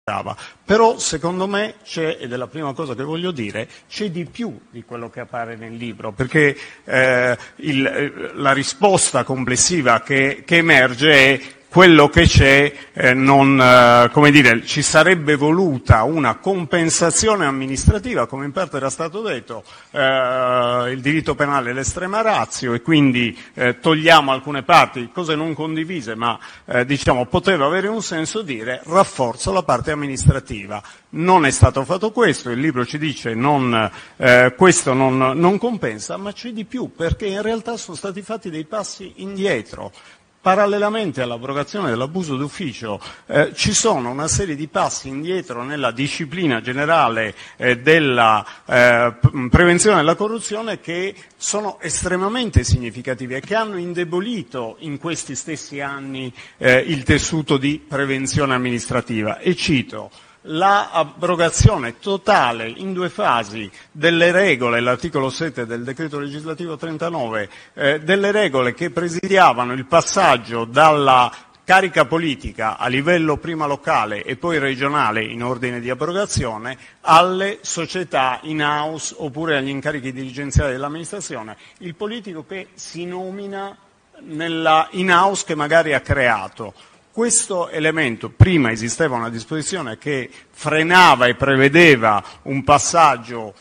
Però secondo me c'è, ed è la prima cosa che voglio dire, c'è di più di quello che appare nel libro, perché la risposta complessiva che emerge è quello che c'è, ci sarebbe voluta una compensazione amministrativa, come in parte era stato detto, il diritto penale è l'estrema ratio e quindi togliamo alcune parti, cose non condivise, ma poteva avere un senso dire rafforzo la parte amministrativa. Non è stato fatto questo, il libro ci dice questo non compensa, ma c'è di più, perché in realtà sono stati fatti dei passi indietro. Parallelamente all'abrogazione dell'abuso d'ufficio ci sono una serie di passi indietro nella disciplina generale della prevenzione della corruzione che sono estremamente significativi e che hanno indebolito in questi stessi anni il tessuto di prevenzione amministrativa. E cito l'abrogazione totale in 2 fasi delle regole, l'articolo 7 del decreto legislativo 39, delle regole che presidiavano il passaggio dalla carica politica a livello prima locale e poi regionale in ordine di abrogazione alle società in-house oppure agli incarichi dirigenziali dell'amministrazione. Il politico che si nomina nella in-house che magari ha creato. Questo elemento, prima esisteva una disposizione che frenava e prevedeva un passaggio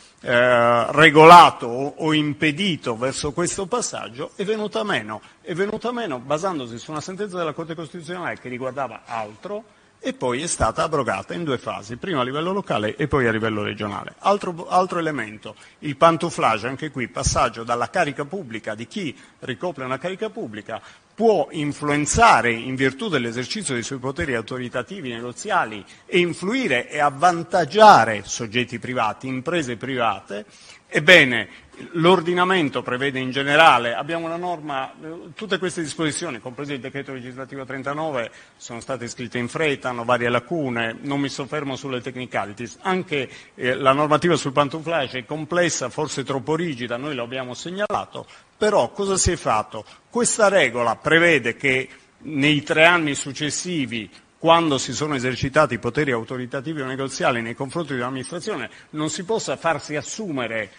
regolato o impedito verso questo passaggio, è venuta meno basandosi su una sentenza della Corte Costituzionale che riguardava altro e poi è stata abrogata in 2 fasi, prima a livello locale e poi a livello regionale. Altro elemento, il pantouflage, anche qui passaggio dalla carica pubblica di chi ricopre una carica pubblica può influenzare in virtù dell'esercizio dei suoi poteri autoritativi negoziali e influire e avvantaggiare soggetti privati, imprese private. Ebbene, l'ordinamento prevede in generale, abbiamo una norma, tutte queste disposizioni, compreso il decreto legislativo 39, sono state scritte in fretta, hanno varie lacune, non mi soffermo sulle technicalities. Anche la normativa sul pantouflage è complessa, forse troppo rigida, noi lo abbiamo segnalato, però cosa si è fatto? Questa regola prevede che nei 3 anni successivi, quando si sono esercitati i poteri autoritativi o negoziali nei confronti dell'amministrazione, non si possa farsi assumere,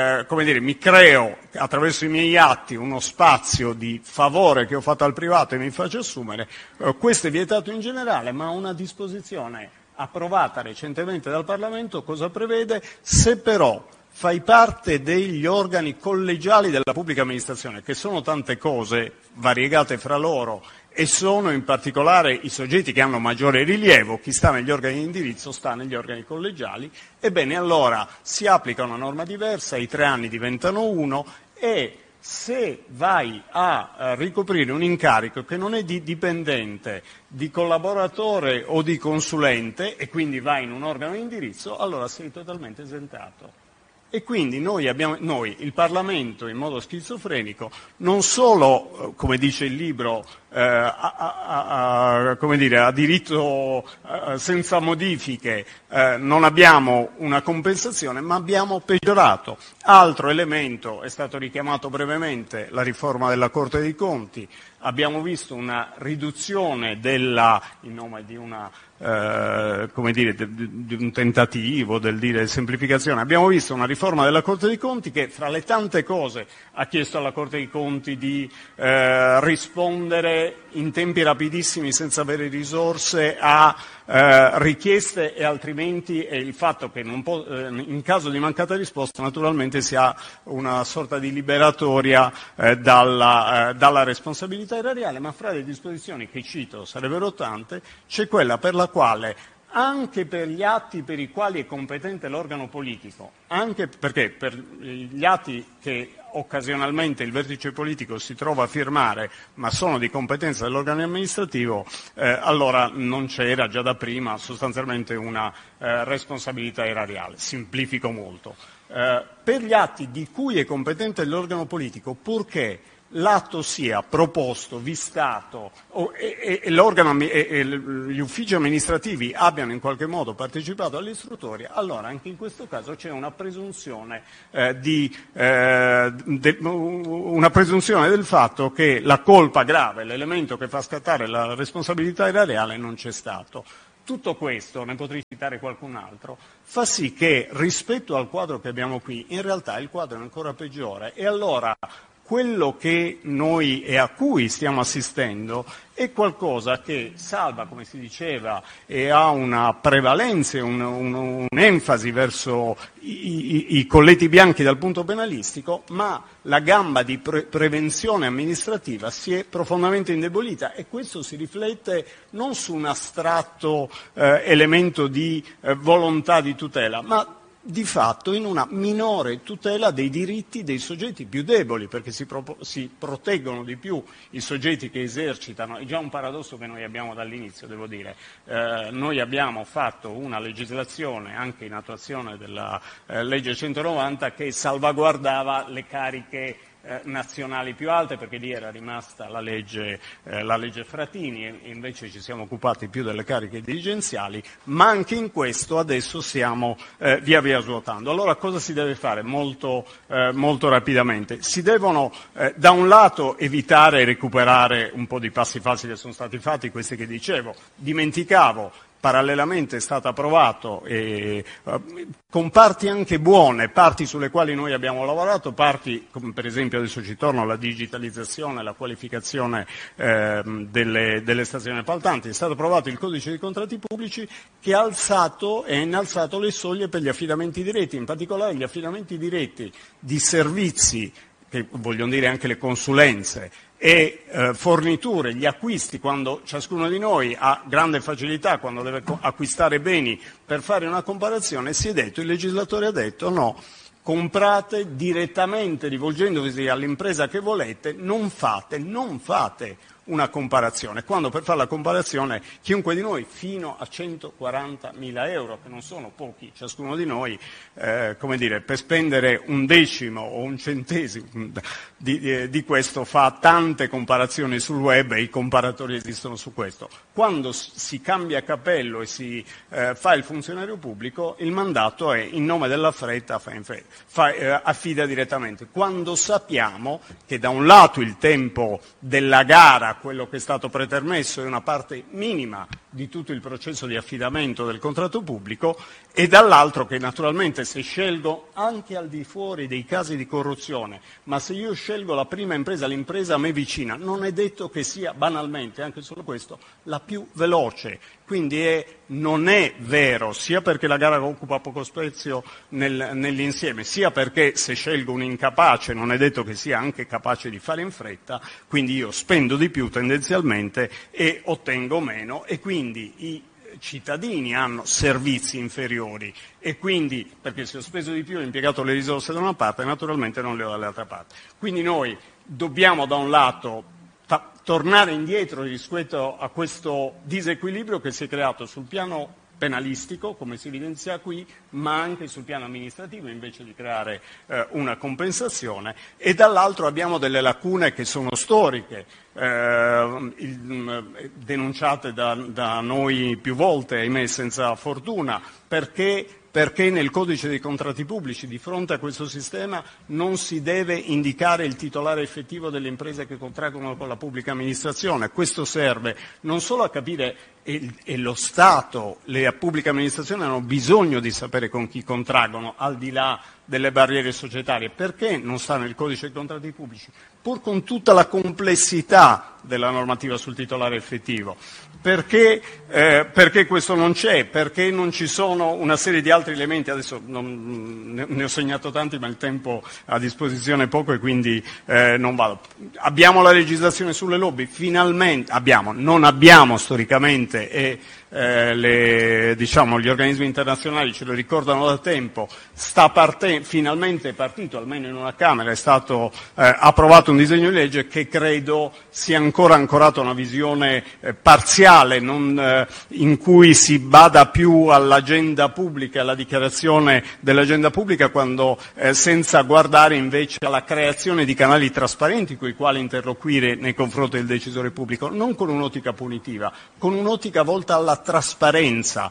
mi creo attraverso i miei atti uno spazio di favore che ho fatto al privato e mi faccio assumere. Questo è vietato in generale, ma una disposizione approvata recentemente dal Parlamento cosa prevede? Se però fai parte degli organi collegiali della pubblica amministrazione, che sono tante cose variegate fra loro, e sono in particolare i soggetti che hanno maggiore rilievo, chi sta negli organi di indirizzo sta negli organi collegiali, ebbene allora si applica una norma diversa, i 3 anni diventano 1 e se vai a ricoprire un incarico che non è di dipendente, di collaboratore o di consulente e quindi vai in un organo di indirizzo, allora sei totalmente esentato. E quindi noi, il Parlamento, in modo schizofrenico, non solo, come dice il libro, ha diritto senza modifiche, non abbiamo una compensazione, ma abbiamo peggiorato. Altro elemento, è stato richiamato brevemente, la riforma della Corte dei Conti. Abbiamo visto una riduzione in nome di una di un tentativo del dire semplificazione. Abbiamo visto una riforma della Corte dei Conti che, fra le tante cose, ha chiesto alla Corte dei Conti di rispondere in tempi rapidissimi, senza avere risorse, a richieste e altrimenti il fatto che in caso di mancata risposta naturalmente si ha una sorta di liberatoria dalla responsabilità erariale, ma fra le disposizioni che cito, sarebbero tante, c'è quella per la quale anche per gli atti per i quali è competente l'organo politico, anche perché per gli atti che occasionalmente il vertice politico si trova a firmare ma sono di competenza dell'organo amministrativo, allora non c'era già da prima sostanzialmente una responsabilità erariale. Semplifico molto. Per gli atti di cui è competente l'organo politico, purché l'atto sia proposto, vistato e gli uffici amministrativi abbiano in qualche modo partecipato all'istruttoria, allora anche in questo caso c'è una presunzione del fatto che la colpa grave, l'elemento che fa scattare la responsabilità erariale, non c'è stato. Tutto questo, ne potrei citare qualcun altro, fa sì che rispetto al quadro che abbiamo qui, in realtà il quadro è ancora peggiore e allora quello che noi e a cui stiamo assistendo è qualcosa che salva, come si diceva, e ha una prevalenza, un'enfasi verso i colletti bianchi dal punto penalistico, ma la gamba di prevenzione amministrativa si è profondamente indebolita e questo si riflette non su un astratto elemento di volontà di tutela, ma di fatto in una minore tutela dei diritti dei soggetti più deboli, perché si proteggono di più i soggetti che esercitano. È già un paradosso che noi abbiamo dall'inizio, devo dire. Noi abbiamo fatto una legislazione, anche in attuazione della legge 190, che salvaguardava le cariche nazionali più alte, perché lì era rimasta la legge Frattini e invece ci siamo occupati più delle cariche dirigenziali, ma anche in questo adesso stiamo via via svuotando. Allora cosa si deve fare? Molto rapidamente. Si devono da un lato evitare e recuperare un po' di passi falsi che sono stati fatti, questi che dicevo. Dimenticavo, parallelamente è stato approvato con parti anche buone, parti sulle quali noi abbiamo lavorato, parti come per esempio adesso ci torno alla digitalizzazione, alla qualificazione delle stazioni appaltanti. È stato approvato il codice dei contratti pubblici che ha innalzato le soglie per gli affidamenti diretti, in particolare gli affidamenti diretti di servizi, che vogliono dire anche le consulenze, e forniture, gli acquisti, quando ciascuno di noi ha grande facilità, quando deve acquistare beni per fare una comparazione, il legislatore ha detto no, comprate direttamente rivolgendovi all'impresa che volete, non fate una comparazione, quando per fare la comparazione chiunque di noi fino a 140.000 euro, che non sono pochi, ciascuno di noi, per spendere un decimo o un centesimo di questo fa tante comparazioni sul web e i comparatori esistono su questo. Quando si cambia capello e si fa il funzionario pubblico, il mandato è in nome della fretta, affida direttamente. Quando sappiamo che da un lato il tempo della gara, quello che è stato pretermesso, è una parte minima di tutto il processo di affidamento del contratto pubblico, e dall'altro che naturalmente se scelgo anche al di fuori dei casi di corruzione, ma se io scelgo la prima impresa, l'impresa a me vicina, non è detto che sia banalmente, anche solo questo, la più veloce. Quindi non è vero, sia perché la gara occupa poco spazio nell'insieme, sia perché se scelgo un incapace non è detto che sia anche capace di fare in fretta, quindi io spendo di più tendenzialmente e ottengo meno, e quindi i cittadini hanno servizi inferiori e quindi, perché se ho speso di più e impiegato le risorse da una parte, naturalmente non le ho dall'altra parte. Quindi noi dobbiamo da un lato tornare indietro rispetto a questo disequilibrio che si è creato sul piano penalistico, come si evidenzia qui, ma anche sul piano amministrativo, invece di creare una compensazione, e dall'altro abbiamo delle lacune che sono storiche, denunciate da noi più volte, ahimè senza fortuna, perché nel codice dei contratti pubblici, di fronte a questo sistema, non si deve indicare il titolare effettivo delle imprese che contraggono con la pubblica amministrazione. Questo serve non solo a capire, e lo Stato, le pubbliche amministrazioni hanno bisogno di sapere con chi contraggono, al di là delle barriere societarie. Perché non sta nel codice dei contratti pubblici? Pur con tutta la complessità della normativa sul titolare effettivo. Perché questo non c'è? Perché non ci sono una serie di altri elementi? Adesso ne ho segnato tanti, ma il tempo a disposizione è poco e quindi non vado. Abbiamo la legislazione sulle lobby? Finalmente non abbiamo storicamente, e gli organismi internazionali ce lo ricordano da tempo, finalmente è partito, almeno in una Camera, è stato approvato un disegno di legge che credo sia ancora ancorato a una visione parziale, in cui si bada più all'agenda pubblica, alla dichiarazione dell'agenda pubblica, quando senza guardare invece alla creazione di canali trasparenti con i quali interloquire nei confronti del decisore pubblico, non con un'ottica punitiva, con un'ottica volta alla trasparenza.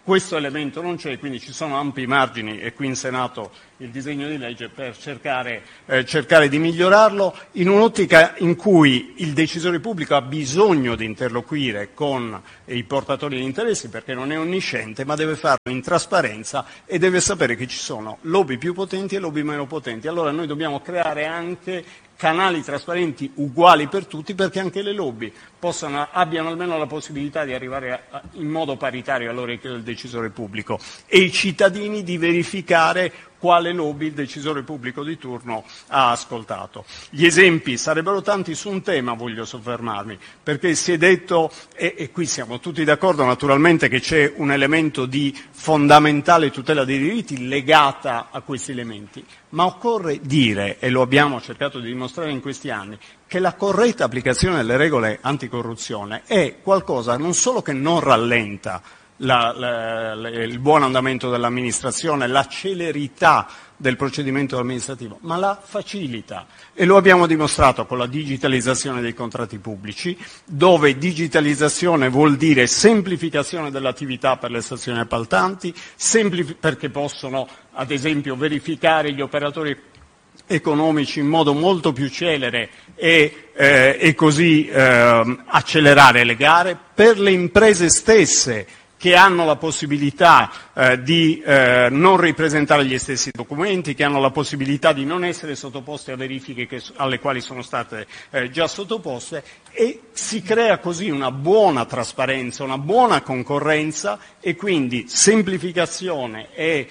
questo elemento non c'è, quindi ci sono ampi margini, e qui in Senato il disegno di legge per cercare di migliorarlo, in un'ottica in cui il decisore pubblico ha bisogno di interloquire con i portatori di interessi, perché non è onnisciente, ma deve farlo in trasparenza e deve sapere che ci sono lobby più potenti e lobby meno potenti. Allora noi dobbiamo creare anche canali trasparenti uguali per tutti, perché anche le lobby abbiano almeno la possibilità di arrivare in modo paritario all'orecchio del decisore pubblico, e i cittadini di verificare quale lobby il decisore pubblico di turno ha ascoltato. Gli esempi sarebbero tanti, su un tema voglio soffermarmi, perché si è detto, e qui siamo tutti d'accordo naturalmente, che c'è un elemento di fondamentale tutela dei diritti legata a questi elementi, ma occorre dire, e lo abbiamo cercato di dimostrare in questi anni, che la corretta applicazione delle regole anticorruzione è qualcosa non solo che non rallenta il buon andamento dell'amministrazione, la celerità del procedimento amministrativo, ma la facilita, e lo abbiamo dimostrato con la digitalizzazione dei contratti pubblici, dove digitalizzazione vuol dire semplificazione dell'attività per le stazioni appaltanti, perché possono ad esempio verificare gli operatori economici in modo molto più celere e così accelerare le gare, per le imprese stesse che hanno la possibilità di non ripresentare gli stessi documenti, che hanno la possibilità di non essere sottoposte a verifiche alle quali sono state già sottoposte, e si crea così una buona trasparenza, una buona concorrenza, e quindi semplificazione e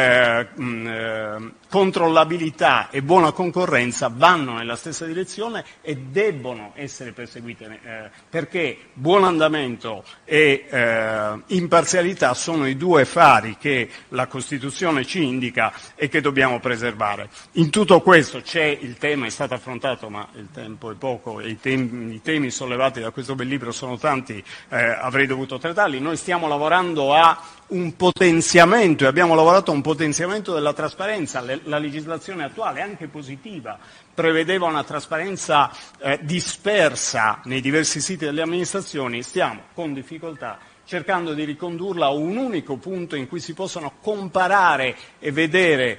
controllabilità e buona concorrenza vanno nella stessa direzione e debbono essere perseguite, perché buon andamento e imparzialità sono i due fari che la Costituzione ci indica e che dobbiamo preservare. In tutto questo c'è il tema, è stato affrontato, ma il tempo è poco e i temi sollevati da questo bel libro sono tanti, avrei dovuto trattarli. Noi stiamo lavorando a un potenziamento, e abbiamo lavorato a un potenziamento della trasparenza. La legislazione attuale, anche positiva, prevedeva una trasparenza dispersa nei diversi siti delle amministrazioni. Stiamo con difficoltà cercando di ricondurla a un unico punto in cui si possano comparare e vedere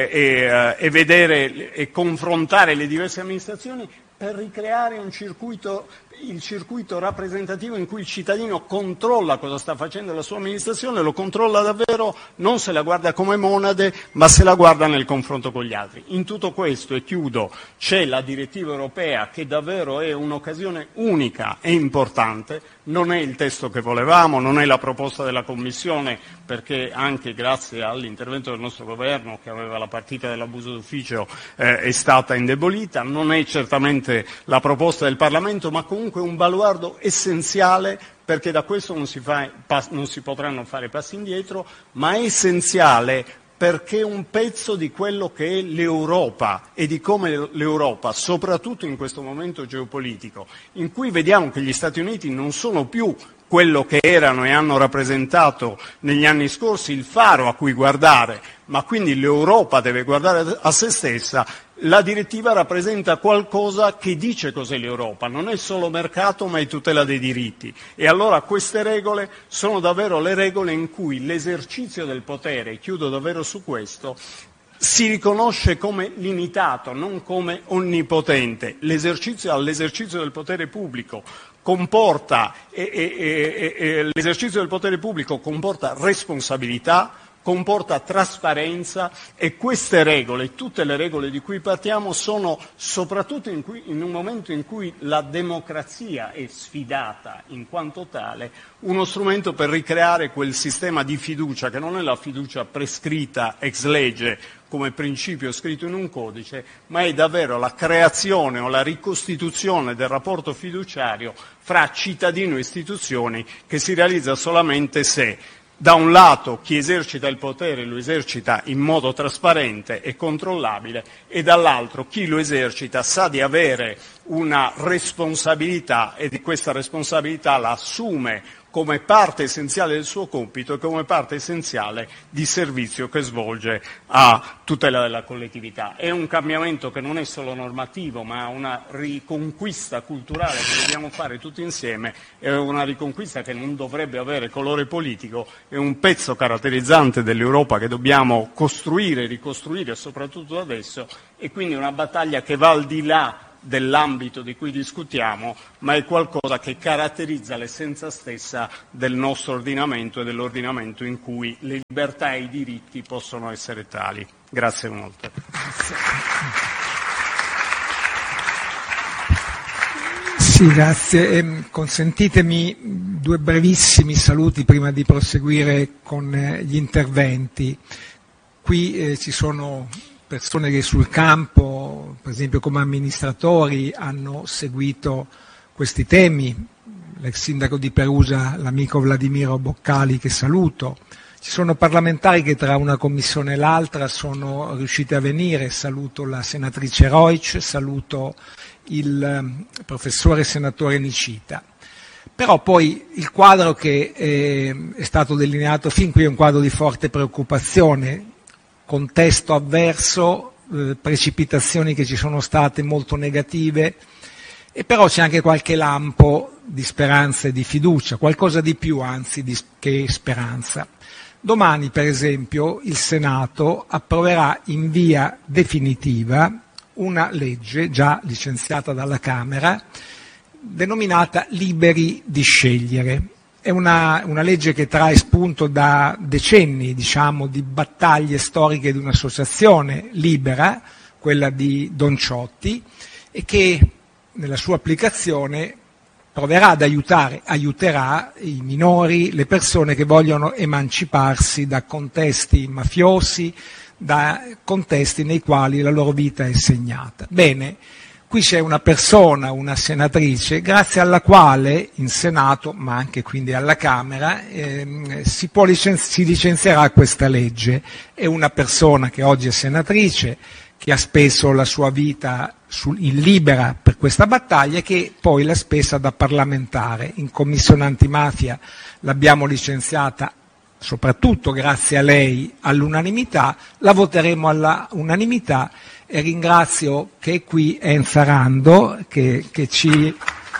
e confrontare le diverse amministrazioni, per ricreare il circuito rappresentativo in cui il cittadino controlla cosa sta facendo la sua amministrazione, lo controlla davvero, non se la guarda come monade, ma se la guarda nel confronto con gli altri. In tutto questo, e chiudo, c'è la direttiva europea, che davvero è un'occasione unica e importante. Non è il testo che volevamo, non è la proposta della Commissione, perché anche grazie all'intervento del nostro governo, che aveva la partita dell'abuso d'ufficio, è stata indebolita, non è certamente la proposta del Parlamento, ma comunque un baluardo essenziale, perché da questo non si potranno fare passi indietro, ma è essenziale perché è un pezzo di quello che è l'Europa e di come l'Europa, soprattutto in questo momento geopolitico, in cui vediamo che gli Stati Uniti non sono più quello che erano e hanno rappresentato negli anni scorsi, il faro a cui guardare, ma quindi l'Europa deve guardare a se stessa. La direttiva rappresenta qualcosa che dice cos'è l'Europa, non è solo mercato ma è tutela dei diritti, e allora queste regole sono davvero le regole in cui l'esercizio del potere, chiudo davvero su questo, si riconosce come limitato, non come onnipotente. All'esercizio del potere pubblico l'esercizio del potere pubblico comporta responsabilità, comporta trasparenza, e queste regole, tutte le regole di cui partiamo, sono soprattutto in un momento in cui la democrazia è sfidata in quanto tale, uno strumento per ricreare quel sistema di fiducia, che non è la fiducia prescritta ex legge come principio scritto in un codice, ma è davvero la creazione o la ricostituzione del rapporto fiduciario fra cittadino e istituzioni, che si realizza solamente se da un lato chi esercita il potere lo esercita in modo trasparente e controllabile, e dall'altro chi lo esercita sa di avere una responsabilità, e di questa responsabilità la assume come parte essenziale del suo compito e come parte essenziale di servizio che svolge a tutela della collettività. È un cambiamento che non è solo normativo, ma una riconquista culturale che dobbiamo fare tutti insieme, è una riconquista che non dovrebbe avere colore politico, è un pezzo caratterizzante dell'Europa che dobbiamo costruire, ricostruire, soprattutto adesso, e quindi una battaglia che va al di là dell'ambito di cui discutiamo, ma è qualcosa che caratterizza l'essenza stessa del nostro ordinamento e dell'ordinamento in cui le libertà e i diritti possono essere tali. Grazie molto. Sì, grazie. Consentitemi 2 brevissimi saluti prima di proseguire con gli interventi. Qui ci sono persone che sul campo, per esempio come amministratori, hanno seguito questi temi, l'ex sindaco di Perugia, l'amico Vladimiro Boccali, che saluto. Ci sono parlamentari che tra una commissione e l'altra sono riusciti a venire, saluto la senatrice Reusch, saluto il professore senatore Nicita. Però poi il quadro che è stato delineato fin qui è un quadro di forte preoccupazione, contesto avverso, precipitazioni che ci sono state molto negative, e però c'è anche qualche lampo di speranza e di fiducia, qualcosa di più anzi che speranza. Domani, per esempio, il Senato approverà in via definitiva una legge già licenziata dalla Camera denominata Liberi di scegliere. È una legge che trae spunto da decenni, di battaglie storiche di un'associazione libera, quella di Don Ciotti, e che nella sua applicazione proverà ad aiuterà i minori, le persone che vogliono emanciparsi da contesti mafiosi, da contesti nei quali la loro vita è segnata. Bene. Qui c'è una persona, una senatrice, grazie alla quale in Senato, ma anche quindi alla Camera, si licenzierà questa legge. È una persona che oggi è senatrice, che ha speso la sua vita in libera per questa battaglia e che poi l'ha spesa da parlamentare. In Commissione Antimafia l'abbiamo licenziata soprattutto grazie a lei all'unanimità, la voteremo all'unanimità. E ringrazio che è qui Enza Rando che ci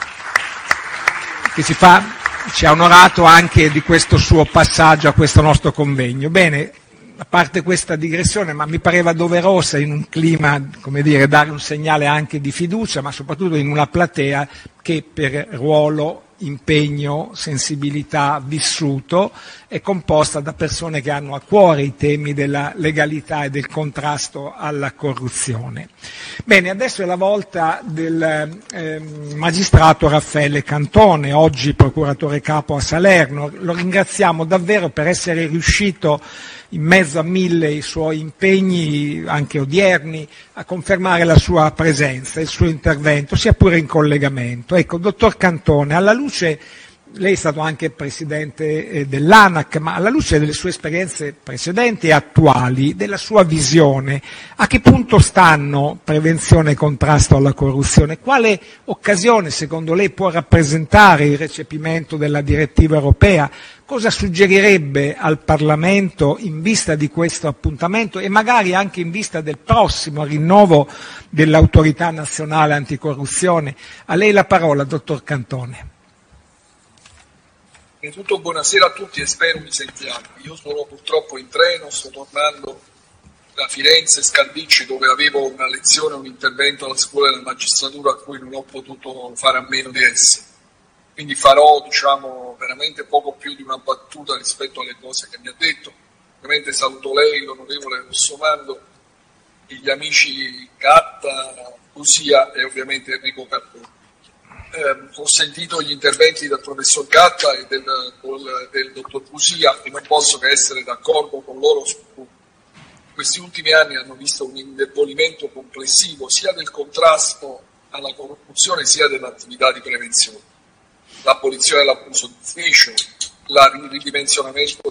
ha onorato anche di questo suo passaggio a questo nostro convegno. Bene, a parte questa digressione, ma mi pareva doverosa in un clima, dare un segnale anche di fiducia, ma soprattutto in una platea che per ruolo, impegno, sensibilità, vissuto, è composta da persone che hanno a cuore i temi della legalità e del contrasto alla corruzione. Bene, adesso è la volta del magistrato Raffaele Cantone, oggi procuratore capo a Salerno. Lo ringraziamo davvero per essere riuscito in mezzo a 1000 i suoi impegni, anche odierni, a confermare la sua presenza, il suo intervento, sia pure in collegamento. Ecco, dottor Cantone, alla luce, lei è stato anche presidente dell'ANAC, ma alla luce delle sue esperienze precedenti e attuali, della sua visione, a che punto stanno prevenzione e contrasto alla corruzione? Quale occasione, secondo lei, può rappresentare il recepimento della direttiva europea? Cosa suggerirebbe al Parlamento in vista di questo appuntamento e magari anche in vista del prossimo rinnovo dell'Autorità Nazionale Anticorruzione? A lei la parola, dottor Cantone. Innanzitutto buonasera a tutti e spero mi sentiate. Io sono purtroppo in treno, sto tornando da Firenze, Scaldicci, dove avevo una lezione, un intervento alla scuola della magistratura a cui non ho potuto fare a meno di essere. Quindi farò, veramente poco più di una battuta rispetto alle cose che mi ha detto. Ovviamente saluto lei, l'onorevole Rossomando, gli amici Gatta, Cusia e ovviamente Enrico Carbone. Ho sentito gli interventi del professor Gatta e del dottor Cusia e non posso che essere d'accordo con loro su questi ultimi anni hanno visto un indebolimento complessivo sia del contrasto alla corruzione sia dell'attività di prevenzione. L'abolizione dell'abuso d'ufficio, il ridimensionamento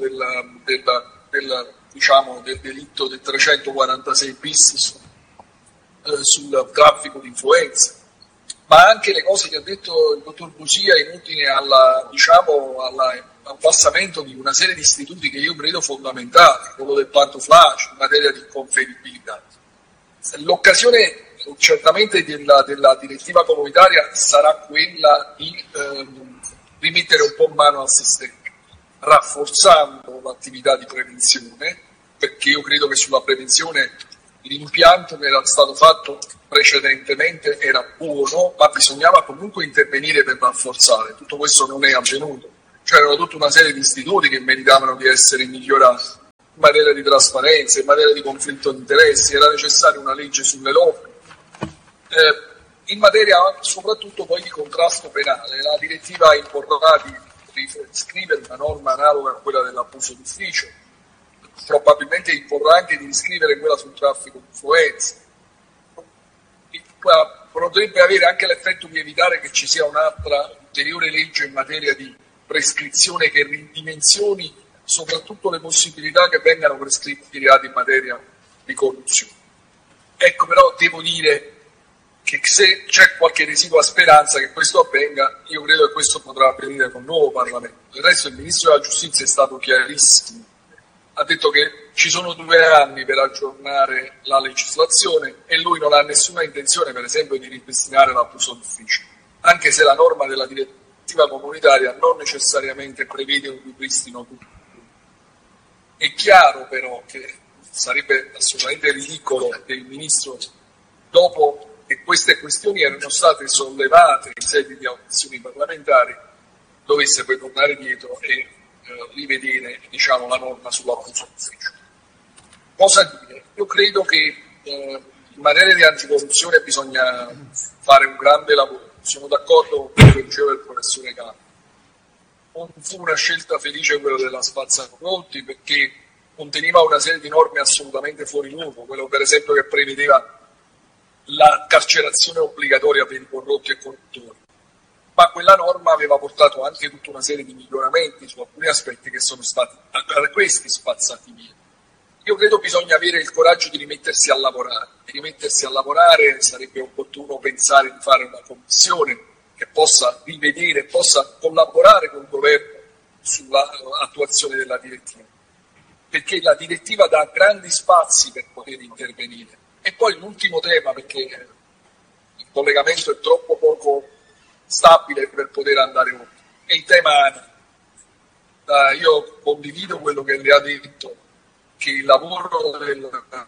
del delitto del 346 bis sul traffico di influenze, ma anche le cose che ha detto il dottor Busia in ordine all'abbassamento di una serie di istituti che io credo fondamentali, quello del pantoflage in materia di conferibilità. L'occasione certamente della direttiva comunitaria sarà quella di rimettere un po' mano al sistema, rafforzando l'attività di prevenzione, perché io credo che sulla prevenzione l'impianto che era stato fatto precedentemente era buono, ma bisognava comunque intervenire per rafforzare. Tutto questo non è avvenuto. C'erano tutta una serie di istituti che meritavano di essere migliorati in materia di trasparenza, in materia di conflitto di interessi, era necessaria una legge sulle lobby. In materia soprattutto poi di contrasto penale, la direttiva imporrà di riscrivere una norma analoga a quella dell'abuso d'ufficio, probabilmente imporrà anche di riscrivere quella sul traffico di influenze. Potrebbe avere anche l'effetto di evitare che ci sia un'altra ulteriore legge in materia di prescrizione che ridimensioni soprattutto le possibilità che vengano prescritti reati in materia di corruzione. Ecco, però devo dire che se c'è qualche residua speranza che questo avvenga, io credo che questo potrà avvenire con il nuovo Parlamento. Del resto il Ministro della Giustizia è stato chiarissimo, ha detto che ci sono 2 anni per aggiornare la legislazione e lui non ha nessuna intenzione, per esempio, di ripristinare l'abuso d'ufficio, anche se la norma della direttiva comunitaria non necessariamente prevede un ripristino tutto. È chiaro però che sarebbe assolutamente ridicolo che il Ministro, dopo che queste questioni erano state sollevate in sede di audizioni parlamentari, dovesse poi tornare dietro e rivedere, diciamo, la norma sull'abuso d'ufficio. Cosa dire? Io credo che in materia di anticorruzione bisogna fare un grande lavoro. Sono d'accordo con quello che diceva il professore Cano. Non fu una scelta felice quella della spazzacorrotti, perché conteneva una serie di norme assolutamente fuori luogo, quello per esempio che prevedeva la carcerazione obbligatoria per i corrotti e corruttori. Ma quella norma aveva portato anche tutta una serie di miglioramenti su alcuni aspetti che sono stati questi spazzati via. Io credo bisogna avere il coraggio di rimettersi a lavorare. Di rimettersi a lavorare sarebbe opportuno pensare di fare una commissione che possa rivedere, possa collaborare con il governo sull'attuazione della direttiva, perché la direttiva dà grandi spazi per poter intervenire. E poi l'ultimo tema, perché il collegamento è troppo poco stabile per poter andare oltre, è il tema ANI. Io condivido quello che le ha detto, che il lavoro del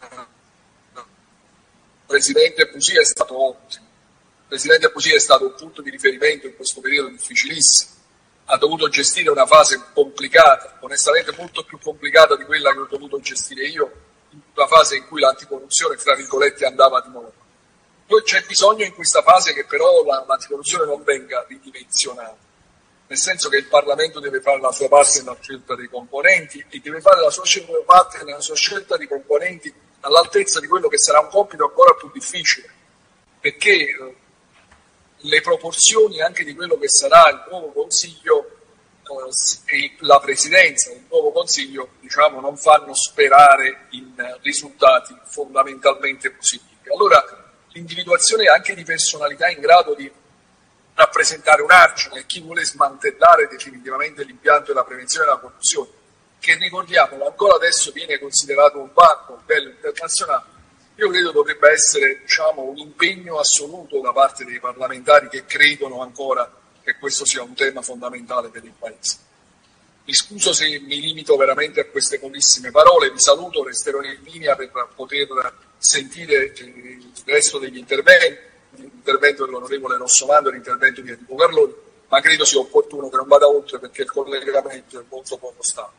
Presidente Busia è stato ottimo. Il Presidente Busia è stato un punto di riferimento in questo periodo difficilissimo. Ha dovuto gestire una fase complicata, onestamente molto più complicata di quella che ho dovuto gestire io, in una fase in cui l'anticorruzione, fra virgolette, andava di moda. Poi c'è bisogno in questa fase che però l'anticorruzione non venga ridimensionata, nel senso che il Parlamento deve fare la sua parte nella scelta dei componenti e deve fare la sua parte nella sua scelta di componenti all'altezza di quello che sarà un compito ancora più difficile, perché le proporzioni anche di quello che sarà il nuovo Consiglio e la Presidenza del nuovo Consiglio, diciamo, non fanno sperare in risultati fondamentalmente positivi. Allora l'individuazione anche di personalità in grado di rappresentare un argine e chi vuole smantellare definitivamente l'impianto della prevenzione della corruzione, che ricordiamolo ancora adesso viene considerato un banco a livello internazionale, io credo dovrebbe essere, diciamo, un impegno assoluto da parte dei parlamentari che credono ancora che questo sia un tema fondamentale per il Paese. Mi scuso se mi limito veramente a queste pochissime parole, vi saluto, resterò in linea per poter sentire il resto degli interventi, l'intervento dell'onorevole Rossomando e l'intervento di Enrico Carloni, ma credo sia opportuno che non vada oltre perché il collegamento è molto poco stabile.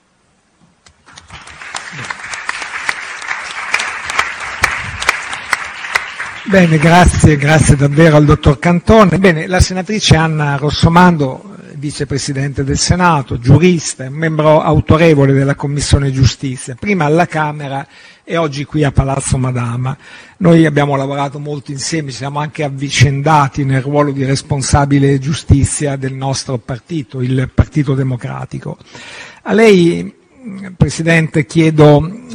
Bene, grazie davvero al dottor Cantone. Bene, la senatrice Anna Rossomando, vicepresidente del Senato, giurista, membro autorevole della Commissione Giustizia, prima alla Camera e oggi qui a Palazzo Madama. Noi abbiamo lavorato molto insieme, ci siamo anche avvicendati nel ruolo di responsabile giustizia del nostro partito, il Partito Democratico. A lei, Presidente, chiedo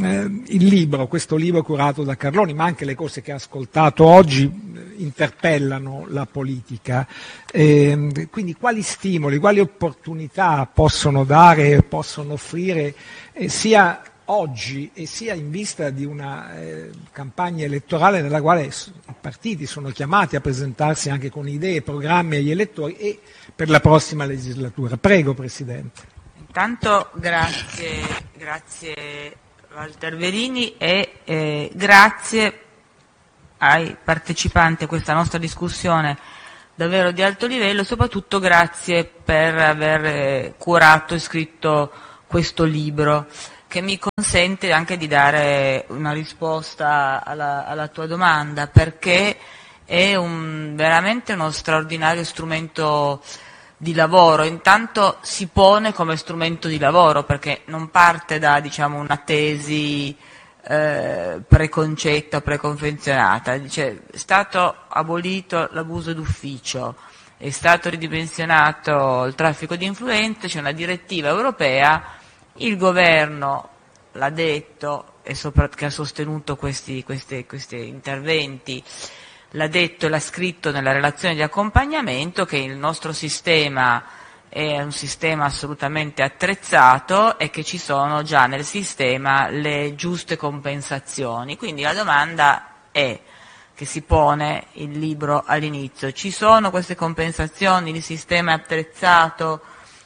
il libro, questo libro curato da Carloni, ma anche le cose che ha ascoltato oggi interpellano la politica. Quindi quali stimoli, quali opportunità possono dare, possono offrire sia oggi e sia in vista di una campagna elettorale nella quale i partiti sono chiamati a presentarsi anche con idee e programmi agli elettori e per la prossima legislatura. Prego, Presidente. Intanto grazie Walter Verini e grazie ai partecipanti a questa nostra discussione davvero di alto livello, soprattutto grazie per aver curato e scritto questo libro che mi consente anche di dare una risposta alla tua domanda, perché è veramente uno straordinario strumento di lavoro. Intanto si pone come strumento di lavoro perché non parte da una tesi preconcetta, preconfezionata. Dice, è stato abolito l'abuso d'ufficio, è stato ridimensionato il traffico di influenze, c'è una direttiva europea, il governo l'ha detto e che ha sostenuto questi interventi, l'ha detto e l'ha scritto nella relazione di accompagnamento che il nostro sistema è un sistema assolutamente attrezzato e che ci sono già nel sistema le giuste compensazioni. Quindi la domanda è, che si pone il libro all'inizio, ci sono queste compensazioni, il sistema è attrezzato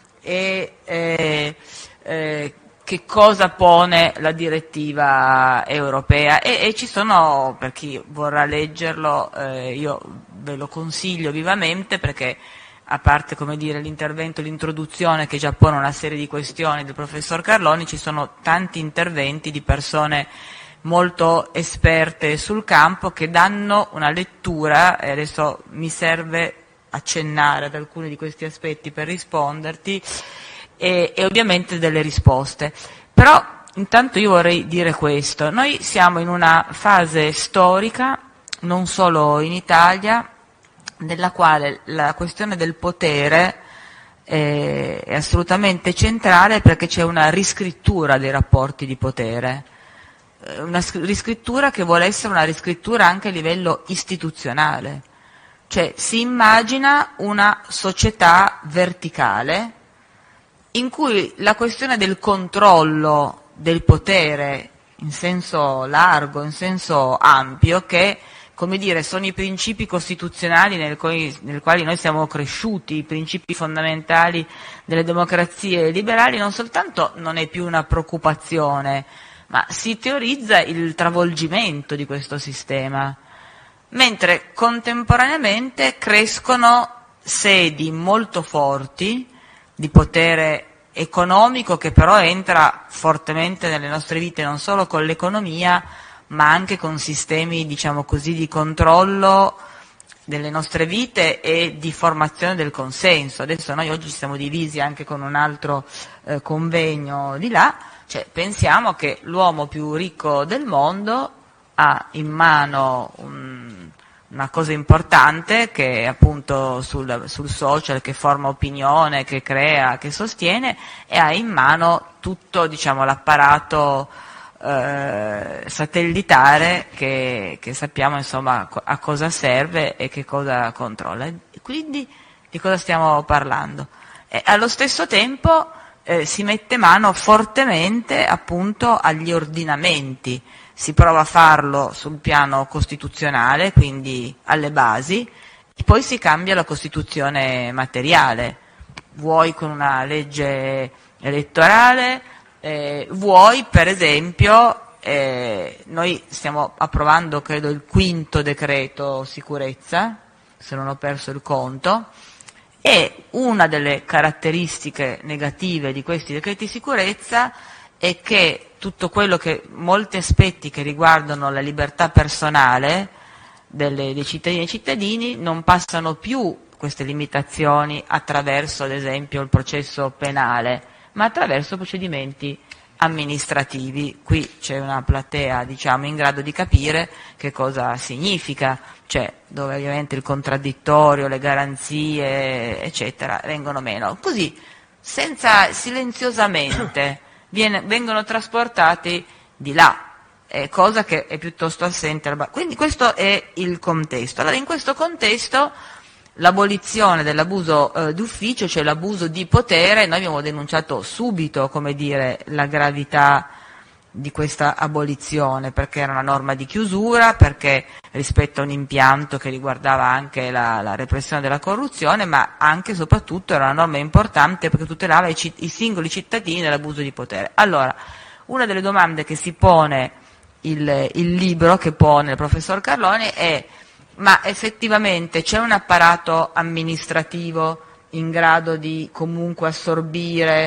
e che cosa pone la direttiva europea e ci sono, per chi vorrà leggerlo, io ve lo consiglio vivamente perché a parte l'intervento, l'introduzione che già pone una serie di questioni del professor Carloni, ci sono tanti interventi di persone molto esperte sul campo che danno una lettura, e adesso mi serve accennare ad alcuni di questi aspetti per risponderti, e ovviamente delle risposte. Però intanto io vorrei dire questo: noi siamo in una fase storica, non solo in Italia, nella quale la questione del potere è assolutamente centrale perché c'è una riscrittura dei rapporti di potere, una riscrittura che vuole essere una riscrittura anche a livello istituzionale, cioè si immagina una società verticale in cui la questione del controllo del potere in senso largo, in senso ampio, che sono i principi costituzionali nel quali noi siamo cresciuti, i principi fondamentali delle democrazie liberali, non soltanto non è più una preoccupazione, ma si teorizza il travolgimento di questo sistema, mentre contemporaneamente crescono sedi molto forti di potere economico che però entra fortemente nelle nostre vite non solo con l'economia ma anche con sistemi di controllo delle nostre vite e di formazione del consenso. Adesso noi oggi siamo divisi anche con un altro convegno di là, cioè pensiamo che l'uomo più ricco del mondo ha in mano una cosa importante che è appunto sul social, che forma opinione, che crea, che sostiene, e ha in mano tutto l'apparato satellitare che sappiamo a cosa serve e che cosa controlla. Quindi di cosa stiamo parlando? E allo stesso tempo si mette mano fortemente appunto agli ordinamenti. Si prova a farlo sul piano costituzionale, quindi alle basi, e poi si cambia la Costituzione materiale, vuoi con una legge elettorale, vuoi per esempio, noi stiamo approvando credo il 5° decreto sicurezza, se non ho perso il conto, e una delle caratteristiche negative di questi decreti sicurezza è che tutto quello molti aspetti che riguardano la libertà personale dei cittadini e cittadini non passano più queste limitazioni attraverso ad esempio il processo penale, ma attraverso procedimenti amministrativi. Qui c'è una platea in grado di capire che cosa significa, cioè dove ovviamente il contraddittorio, le garanzie eccetera vengono meno. Così, silenziosamente vengono trasportati di là. cosa che è piuttosto assente. Quindi questo è il contesto. Allora, in questo contesto l'abolizione dell'abuso d'ufficio, cioè l'abuso di potere, noi abbiamo denunciato subito, come dire, la gravità di questa abolizione, perché era una norma di chiusura, perché rispetto a un impianto che riguardava anche la repressione della corruzione, ma anche e soprattutto era una norma importante perché tutelava i singoli cittadini dall'abuso di potere. Allora, una delle domande che si pone il libro che pone il professor Carloni è: ma effettivamente c'è un apparato amministrativo in grado di comunque assorbire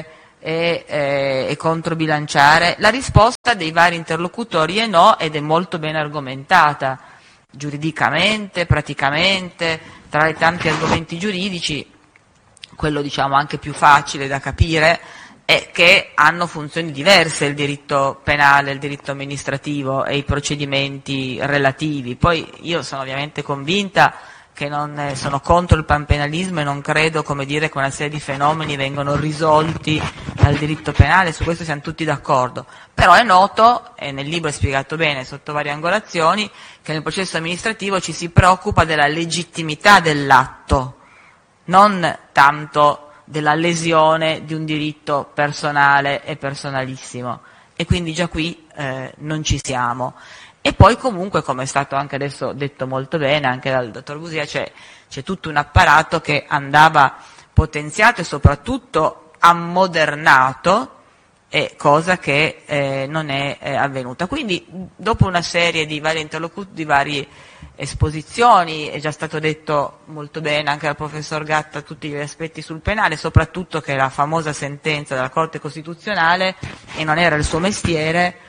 e controbilanciare? La risposta dei vari interlocutori è no, ed è molto ben argomentata, giuridicamente, praticamente, tra i tanti argomenti giuridici, quello diciamo anche più facile da capire è che hanno funzioni diverse il diritto penale, il diritto amministrativo e i procedimenti relativi. Poi io sono ovviamente convinta che non sono contro il panpenalismo e non credo, come dire, che una serie di fenomeni vengono risolti dal diritto penale, su questo siamo tutti d'accordo. Però è noto, e nel libro è spiegato bene sotto varie angolazioni, che nel processo amministrativo ci si preoccupa della legittimità dell'atto, non tanto della lesione di un diritto personale e personalissimo, e quindi già qui non ci siamo. E poi comunque, come è stato anche adesso detto molto bene anche dal dottor Busia, c'è tutto un apparato che andava potenziato e soprattutto ammodernato, cosa che non è avvenuta. Quindi dopo una serie di varie esposizioni, è già stato detto molto bene anche dal professor Gatta tutti gli aspetti sul penale, soprattutto che la famosa sentenza della Corte Costituzionale, e non era il suo mestiere,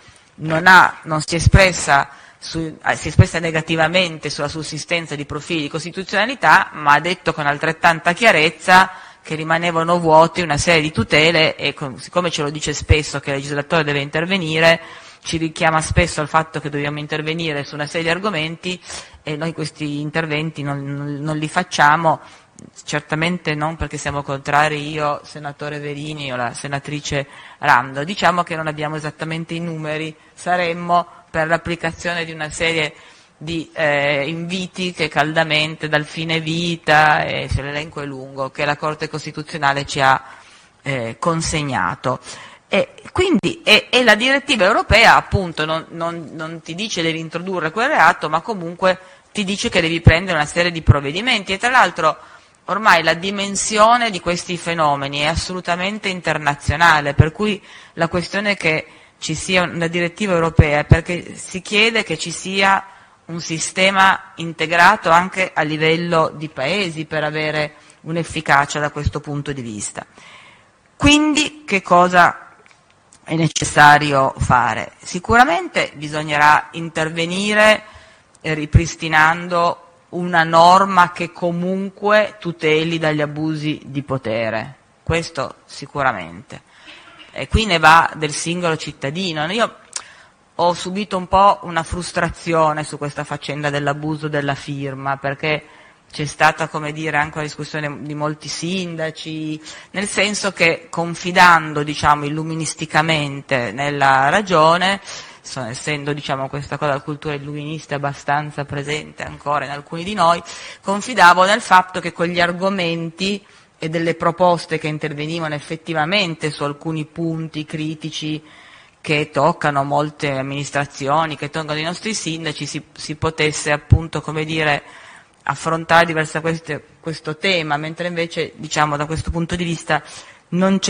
non si è espressa si è espressa negativamente sulla sussistenza di profili di costituzionalità, ma ha detto con altrettanta chiarezza che rimanevano vuoti una serie di tutele, e siccome ce lo dice spesso che il legislatore deve intervenire, ci richiama spesso al fatto che dobbiamo intervenire su una serie di argomenti, e noi questi interventi non li facciamo, certamente non perché siamo contrari, io, senatore Verini, o la senatrice Rando. Diciamo che non abbiamo esattamente i numeri, saremmo per l'applicazione di una serie di inviti che caldamente, dal fine vita, e se l'elenco è lungo, che la Corte Costituzionale ci ha consegnato. Quindi la direttiva europea appunto non ti dice devi introdurre quel reato, ma comunque ti dice che devi prendere una serie di provvedimenti, e tra l'altro ormai la dimensione di questi fenomeni è assolutamente internazionale, per cui la questione che ci sia una direttiva europea è perché si chiede che ci sia un sistema integrato anche a livello di paesi per avere un'efficacia da questo punto di vista. Quindi che cosa è necessario fare? Sicuramente bisognerà intervenire ripristinando una norma che comunque tuteli dagli abusi di potere, questo sicuramente. E qui ne va del singolo cittadino. Io ho subito un po' una frustrazione su questa faccenda dell'abuso della firma, perché c'è stata, come dire, anche una discussione di molti sindaci, nel senso che confidando, diciamo, illuministicamente nella ragione, essendo, diciamo, questa cosa della cultura illuminista abbastanza presente ancora in alcuni di noi, confidavo nel fatto che quegli argomenti e delle proposte che intervenivano effettivamente su alcuni punti critici che toccano molte amministrazioni, che toccano i nostri sindaci, si potesse appunto, come dire, affrontare diversamente questo tema, mentre invece, diciamo, da questo punto di vista non